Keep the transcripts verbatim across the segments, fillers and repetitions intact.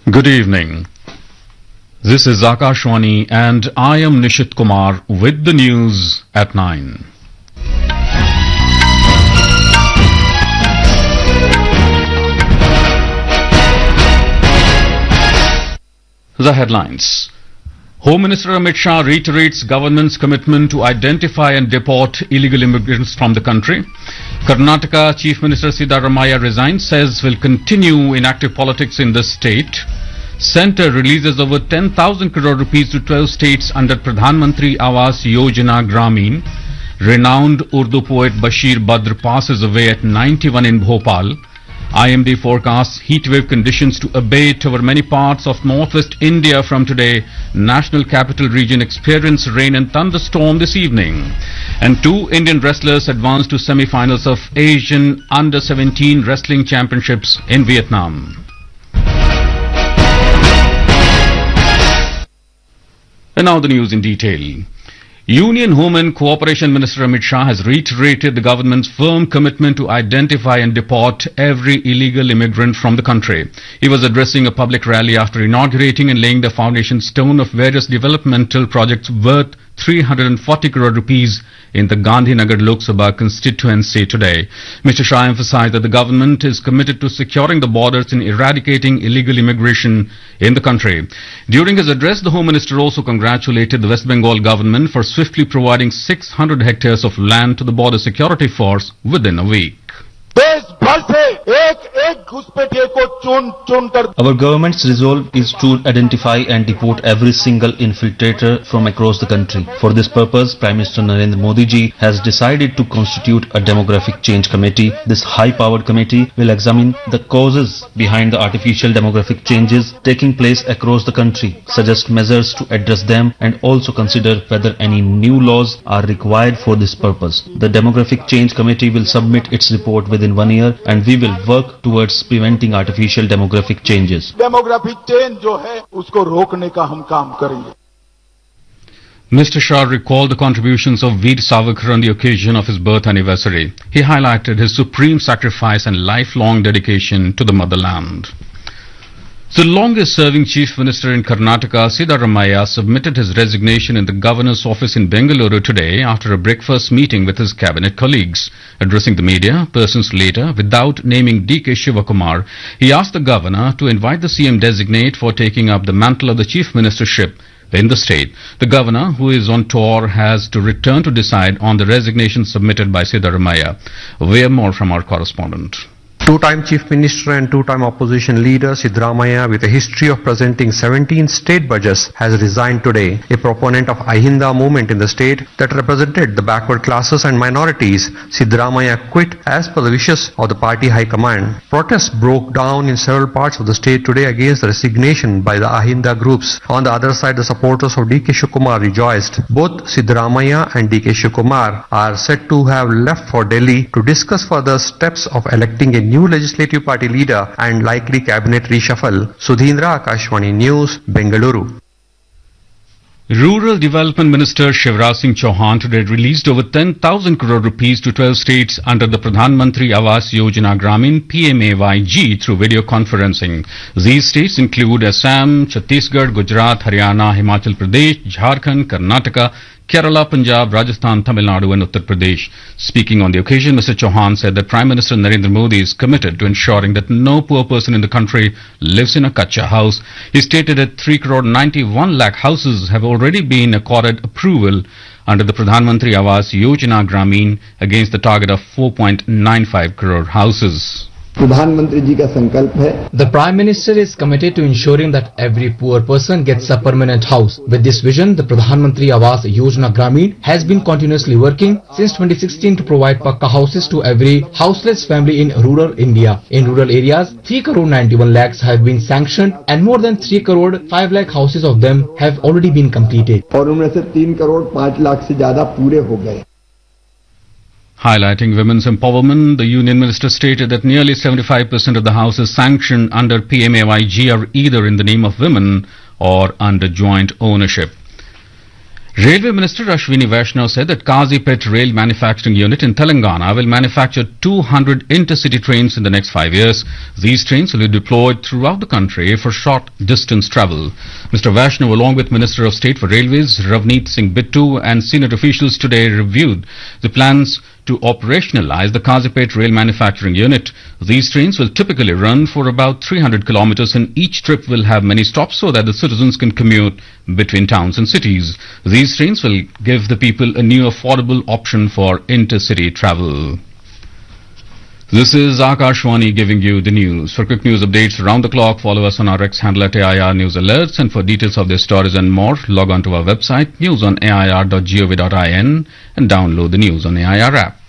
Good evening. This is Akashwani and I am Nishit Kumar with the news at nine. The headlines. Home Minister Amit Shah reiterates government's commitment to identify and deport illegal immigrants from the country. Karnataka Chief Minister Siddaramaiah resigns, says will continue inactive politics in the state. Centre releases over ten thousand crore rupees to twelve states under Pradhan Mantri Awas Yojana Gramin. Renowned Urdu poet Bashir Badr passes away at ninety-one in Bhopal. I M D forecasts heatwave conditions to abate over many parts of northwest India from today. National capital region experience rain and thunderstorm this evening. And two Indian wrestlers advance to semi-finals of Asian Under seventeen Wrestling Championships in Vietnam. And now the news in detail. Union Home and Cooperation Minister Amit Shah has reiterated the government's firm commitment to identify and deport every illegal immigrant from the country. He was addressing a public rally after inaugurating and laying the foundation stone of various developmental projects worth three hundred forty crore rupees in the Gandhinagar Lok Sabha constituency today. Mister Shah emphasized that the government is committed to securing the borders and eradicating illegal immigration in the country. During his address, the Home Minister also congratulated the West Bengal government for swiftly providing six hundred hectares of land to the Border Security Force within a week. Our government's resolve is to identify and deport every single infiltrator from across the country. For this purpose, Prime Minister Narendra Modi ji has decided to constitute a demographic change committee. This high-powered committee will examine the causes behind the artificial demographic changes taking place across the country, suggest measures to address them, and also consider whether any new laws are required for this purpose. The demographic change committee will submit its report within one year, and we will work towards preventing artificial demographic changes. Demographic change जो है उसको रोकने का हम काम करेंगे. Mister Shah recalled the contributions of Veer Savarkar on the occasion of his birth anniversary. He highlighted his supreme sacrifice and lifelong dedication to the motherland. The longest-serving Chief Minister in Karnataka, Siddaramaiah, submitted his resignation in the Governor's office in Bengaluru today after a breakfast meeting with his cabinet colleagues. Addressing the media, persons later, without naming D K Shivakumar, he asked the Governor to invite the C M-designate for taking up the mantle of the Chief Ministership in the state. The Governor, who is on tour, has to return to decide on the resignation submitted by Siddaramaiah. We have more from our correspondent. Two-time Chief Minister and two-time opposition leader Siddaramaiah, with a history of presenting seventeen state budgets, has resigned today. A proponent of Ahinda movement in the state that represented the backward classes and minorities, Siddaramaiah quit as per the wishes of the party high command. Protests broke down in several parts of the state today against the resignation by the Ahinda groups. On the other side, the supporters of D K Shivakumar rejoiced. Both Siddaramaiah and D K Shivakumar are said to have left for Delhi to discuss further steps of electing a new legislative party leader and likely cabinet reshuffle. Sudhindra, Akashwani News, Bengaluru. Rural Development Minister Shivraj Singh Chauhan today released over ten thousand crore rupees to twelve states under the Pradhan Mantri Awas Yojana Gramin P M A Y G through video conferencing. These states include Assam, Chhattisgarh, Gujarat, Haryana, Himachal Pradesh, Jharkhand, Karnataka, Kerala, Punjab, Rajasthan, Tamil Nadu and Uttar Pradesh. Speaking on the occasion, Mister Chauhan said that Prime Minister Narendra Modi is committed to ensuring that no poor person in the country lives in a kacha house. He stated that three crore ninety-one lakh houses have already been accorded approval under the Pradhan Mantri Awas Yojana Gramin against the target of four point nine five crore houses. प्रधानमंत्री जी का संकल्प है. The Prime Minister is committed to ensuring that every poor person gets a permanent house. With this vision, the Pradhan Mantri Awas Yojana Gramin has been continuously working since twenty sixteen to provide pakka houses to every houseless family in rural India. In rural areas, three crore ninety-one lakhs have been sanctioned and more than three crore five lakh houses of them have already been completed. और उनमें से तीन करोड़ पाँच लाख से ज्यादा पूरे हो गए. Highlighting women's empowerment, the Union Minister stated that nearly seventy-five percent of the houses sanctioned under P M A Y G are either in the name of women or under joint ownership. Railway Minister Ashwini Vaishnaw said that Kazipet Rail Manufacturing Unit in Telangana will manufacture two hundred intercity trains in the next five years. These trains will be deployed throughout the country for short distance travel. Mister Vaishnaw, along with Minister of State for Railways Ravneet Singh Bittu and senior officials today reviewed the plans to operationalize the Kazipet Rail Manufacturing Unit. These trains will typically run for about three hundred kilometers and each trip will have many stops so that the citizens can commute between towns and cities. These trains will give the people a new affordable option for intercity travel. This is Akashwani giving you the news. For quick news updates around the clock, follow us on our X handle at A I R News Alerts, and for details of these stories and more, log on to our website news on A I R dot gov dot in and download the News on A I R app.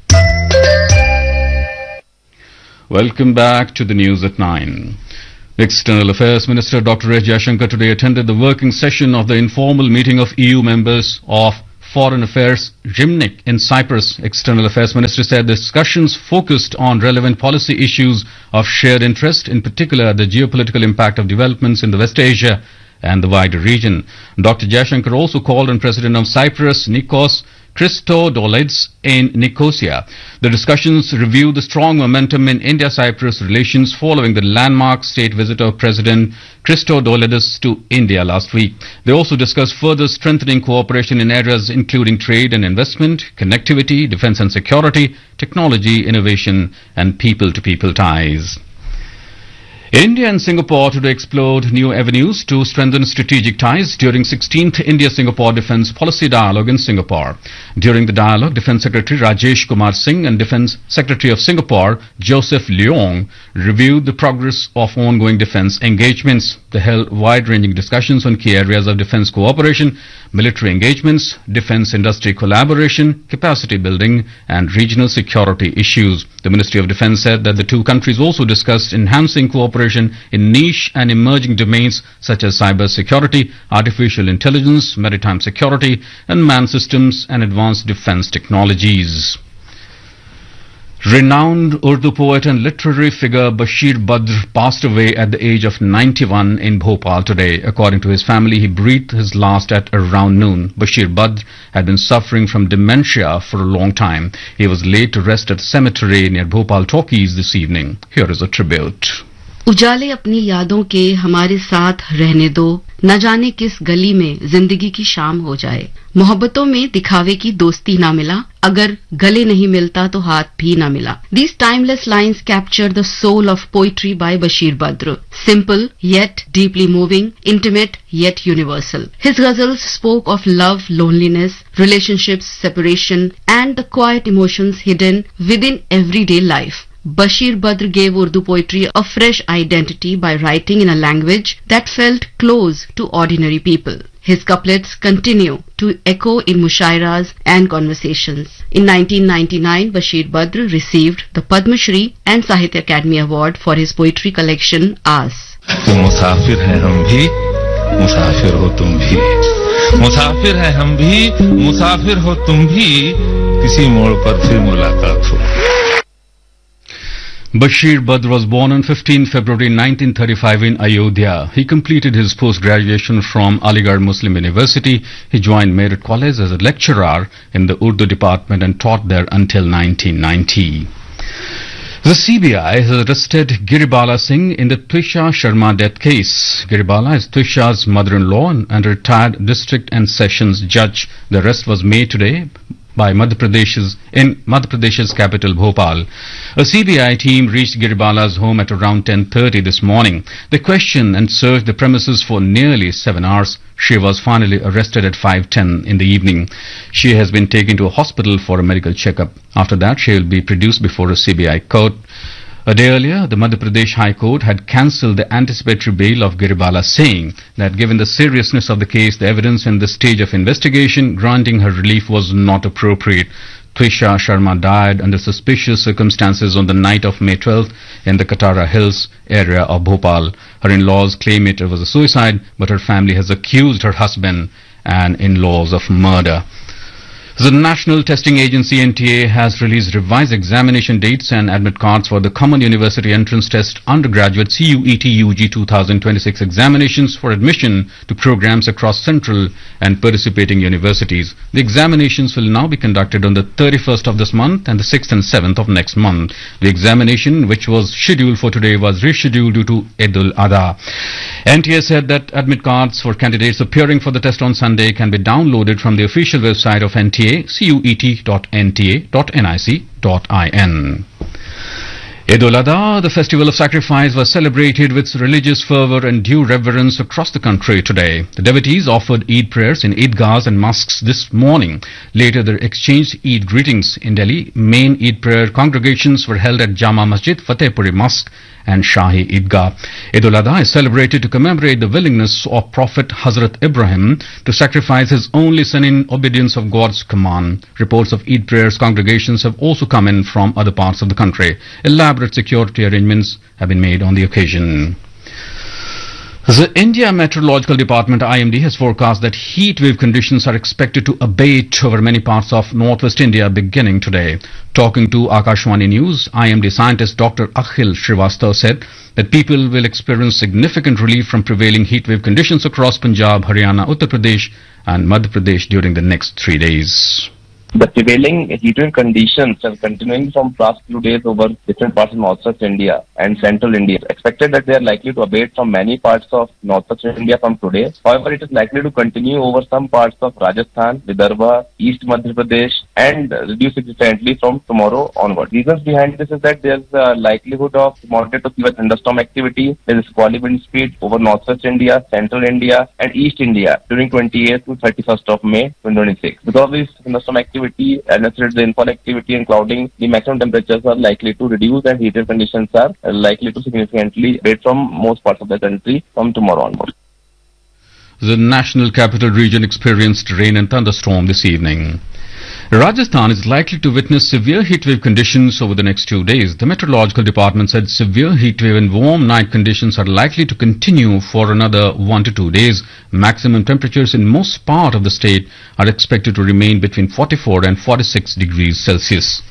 Welcome back to the news at nine. External Affairs Minister Doctor S. Jaishankar today attended the working session of the informal meeting of E U members of Foreign Affairs Gymnich in Cyprus. External Affairs Minister said the discussions focused on relevant policy issues of shared interest, in particular the geopolitical impact of developments in the West Asia and the wider region. Doctor Jaishankar also called on President of Cyprus, Nikos Christodoulides, in Nicosia. The discussions reviewed the strong momentum in India-Cyprus relations following the landmark state visit of President Christodoulides to India last week. They also discussed further strengthening cooperation in areas including trade and investment, connectivity, defense and security, technology, innovation, and people-to-people ties. India and Singapore today explored new avenues to strengthen strategic ties during sixteenth India-Singapore Defence Policy Dialogue in Singapore. During the dialogue, Defence Secretary Rajesh Kumar Singh and Defence Secretary of Singapore Joseph Leong reviewed the progress of ongoing defence engagements. They held wide-ranging discussions on key areas of defence cooperation, military engagements, defence industry collaboration, capacity building and regional security issues. The Ministry of Defence said that the two countries also discussed enhancing cooperation in niche and emerging domains such as cyber security, artificial intelligence, maritime security, unmanned systems and advanced defense technologies. Renowned Urdu poet and literary figure Bashir Badr passed away at the age of ninety-one in Bhopal today. According to his family, he breathed his last at around noon. Bashir Badr had been suffering from dementia for a long time. He was laid to rest at a cemetery near Bhopal Talkies this evening. Here is a tribute. उजाले अपनी यादों के हमारे साथ रहने दो, न जाने किस गली में जिंदगी की शाम हो जाए। मोहब्बतों में दिखावे की दोस्ती ना मिला, अगर गले नहीं मिलता तो हाथ भी ना मिला. These timeless lines capture the soul of poetry by Bashir Badr. Simple yet deeply moving, intimate yet universal. His ghazals spoke of love, loneliness, relationships, separation, and the quiet emotions hidden within everyday life. Bashir Badr gave Urdu poetry a fresh identity by writing in a language that felt close to ordinary people. His couplets continue to echo in mushairas and conversations. In nineteen ninety-nine, Bashir Badr received the Padma Shri and Sahitya Academy Award for his poetry collection Aas. मुसाफिर हैं हम भी, मुसाफिर हो तुम भी, मुसाफिर हैं हम भी, मुसाफिर हो तुम भी, किसी मोड़ पर फिर मुलाकात हो. Bashir Badr was born on fifteenth February nineteen thirty-five in Ayodhya. He completed his post-graduation from Aligarh Muslim University. He joined Meerut College as a lecturer in the Urdu department and taught there until nineteen ninety. The C B I has arrested Giribala Singh in the Twisha Sharma death case. Giribala is Twisha's mother-in-law and a retired district and sessions judge. The arrest was made today by Madhya Pradesh's, in Madhya Pradesh's capital Bhopal. A C B I team reached Giribala's home at around ten thirty this morning. They questioned and searched the premises for nearly seven hours. She was finally arrested at five ten in the evening. She has been taken to a hospital for a medical checkup. After that, she will be produced before a C B I court. A day earlier, the Madhya Pradesh High Court had cancelled the anticipatory bail of Giribala, saying that given the seriousness of the case, the evidence and the stage of investigation, granting her relief was not appropriate. Twisha Sharma died under suspicious circumstances on the night of May twelfth in the Katara Hills area of Bhopal. Her in-laws claim it was a suicide, but her family has accused her husband and in-laws of murder. The National Testing Agency N T A has released revised examination dates and admit cards for the Common University Entrance Test Undergraduate C U E T U G twenty twenty-six examinations for admission to programs across central and participating universities. The examinations will now be conducted on the thirty-first of this month and the sixth and seventh of next month. The examination, which was scheduled for today, was rescheduled due to Eid al-Adha. N T A said that admit cards for candidates appearing for the test on Sunday can be downloaded from the official website of N T A, cuet dot n t a dot nic dot in. Eid al-Adha, the festival of sacrifice, was celebrated with religious fervor and due reverence across the country today. The devotees offered Eid prayers in Eidgahs and mosques this morning. Later, they exchanged Eid greetings in Delhi. Main Eid prayer congregations were held at Jama Masjid, Fatehpuri Mosque and Shahi Eidgah. Eid al-Adha is celebrated to commemorate the willingness of Prophet Hazrat Ibrahim to sacrifice his only son in obedience of God's command. Reports of Eid prayers congregations have also come in from other parts of the country. Elaborate security arrangements have been made on the occasion. The India Meteorological Department I M D has forecast that heat wave conditions are expected to abate over many parts of northwest India beginning today. Talking to Akashwani News, I M D scientist Doctor Akhil Shrivastava said that people will experience significant relief from prevailing heat wave conditions across Punjab, Haryana, Uttar Pradesh and Madhya Pradesh during the next three days. The prevailing heat wave conditions are continuing from past few days over different parts of northwest India and central India. It's expected that they are likely to abate from many parts of northwest India from today. However, it is likely to continue over some parts of Rajasthan, Vidarbha, East Madhya Pradesh and reduce significantly from tomorrow onward. Reasons behind this is that there is a likelihood of moderate to severe thunderstorm activity. There is squally wind speed over northwest India, central India and East India during twenty-eighth to thirty-first of May twenty twenty-six. Because of this thunderstorm activity and as the rainfall activity and clouding, the maximum temperatures are likely to reduce and heat wave conditions are likely to significantly abate from most parts of the country from tomorrow onward. The National Capital Region experienced rain and thunderstorm this evening. Rajasthan is likely to witness severe heatwave conditions over the next two days. The Meteorological Department said severe heatwave and warm night conditions are likely to continue for another one to two days. Maximum temperatures in most part of the state are expected to remain between forty-four and forty-six degrees Celsius.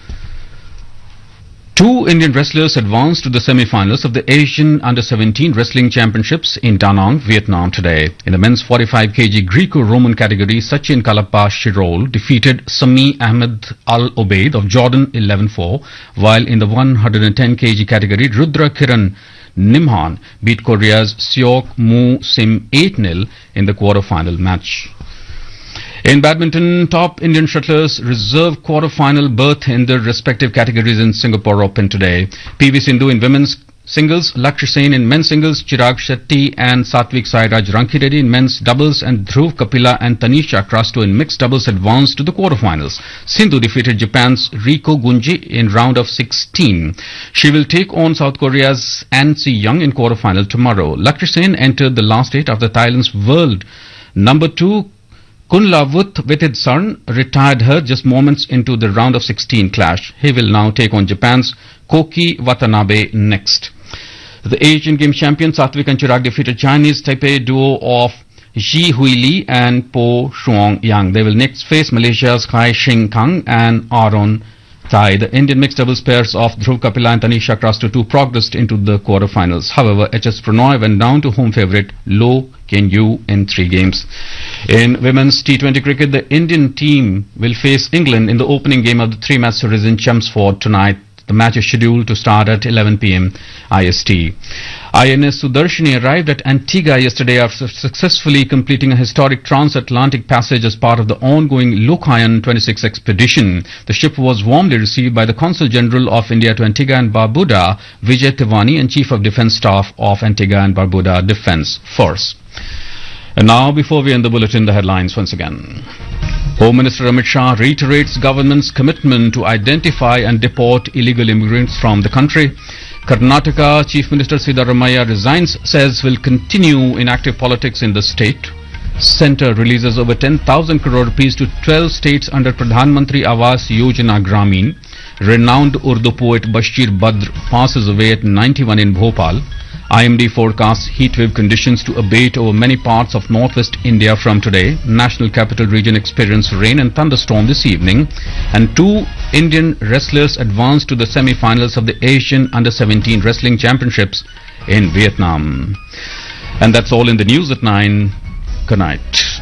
Two Indian wrestlers advanced to the semi-finals of the Asian Under seventeen Wrestling Championships in Da Nang, Vietnam today. In the men's forty-five kilogram Greco-Roman category, Sachin Kalappa Shirol defeated Sami Ahmed Al Obeid of Jordan eleven four, while in the one hundred ten kilogram category, Rudra Kiran Nimhan beat Korea's Seok Moo Sim eight nil in the quarter-final match. In badminton, top Indian shuttlers reserve quarter-final berth in their respective categories in Singapore Open today. P V Sindhu in women's singles, Lakshya Sen in men's singles, Chirag Shetty and Satvik Sairaj Rankireddy in men's doubles and Dhruv Kapila and Tanisha Krasto in mixed doubles advanced to the quarterfinals. Sindhu defeated Japan's Riko Gunji in round of sixteen. She will take on South Korea's An Si Young in quarterfinal tomorrow. Lakshya Sen entered the last eight after Thailand's world number two Kunlavut Vitidsaran retired her just moments into the round of sixteen clash. He will now take on Japan's Koki Watanabe next. The Asian Games champion Satvik and Chirag defeated Chinese Taipei duo of Ji Huili and Po Shuang Yang. They will next face Malaysia's Kai Shing Kang and Aaron Tai. The Indian mixed doubles pairs of Dhruv Kapila and Tanisha Krasto too progressed into the quarterfinals. However, H S Pranoy went down to home favourite Lo Ken-yu in three games. In women's T twenty cricket, the Indian team will face England in the opening game of the three-match series in Chelmsford tonight. The match is scheduled to start at eleven p m I S T. I N S Sudarshini arrived at Antigua yesterday after successfully completing a historic transatlantic passage as part of the ongoing Lokayan twenty-six expedition. The ship was warmly received by the Consul General of India to Antigua and Barbuda, Vijay Tiwani, and Chief of Defence Staff of Antigua and Barbuda Defence Force. And now, before we end the bulletin, the headlines once again. Home Minister Amit Shah reiterates government's commitment to identify and deport illegal immigrants from the country. Karnataka Chief Minister Siddaramaiah resigns, says will continue in active politics in the state. Centre releases over ten thousand crore rupees to twelve states under Pradhan Mantri Awas Yojana Gramin. Renowned Urdu poet Bashir Badr passes away at ninety-one in Bhopal. I M D forecasts heatwave conditions to abate over many parts of northwest India from today. National Capital Region experienced rain and thunderstorm this evening. And two Indian wrestlers advanced to the semi-finals of the Asian Under seventeen Wrestling Championships in Vietnam. And that's all in the news at nine. Good night.